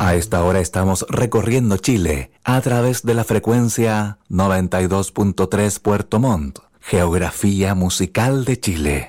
A esta hora estamos recorriendo Chile a través de la frecuencia 92.3 Puerto Montt, geografía musical de Chile.